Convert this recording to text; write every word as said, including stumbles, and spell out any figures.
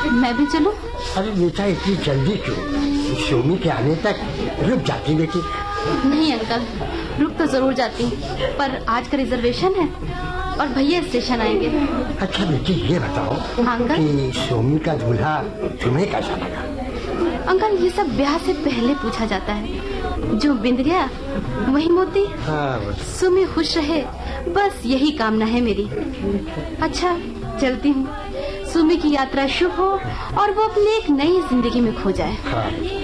मैं भी चलूं? अरे बेटा इतनी जल्दी क्यों? सोमी के आने तक रुक जाती बेटी। नहीं अंकल, रुक तो जरूर जाती, पर आज का रिजर्वेशन है और भैया स्टेशन आएंगे। अच्छा बेटी ये बताओ अंकल कि सोमी का दूल्हा तुम्हें कैसा लगा? अंकल ये सब ब्याह से पहले पूछा जाता है, जो बिंद गया वही मोती। हाँ, सुमी खुश रहे बस यही कामना है मेरी। अच्छा चलती हूँ, सुमी की यात्रा शुभ हो और वो अपनी एक नई जिंदगी में खो जाए। हाँ।